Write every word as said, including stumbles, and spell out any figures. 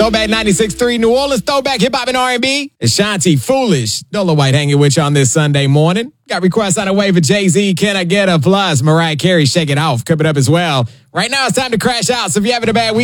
Throwback ninety-six point three New Orleans, throwback hip-hop and R and B. Ashanti, Foolish. Dola White hanging with you on this Sunday morning. Got requests on the way for Jay-Z, Can I Get a Plus? Mariah Carey, Shake It Off, coming up as well. Right now, it's time to crash out. So if you're having a bad week,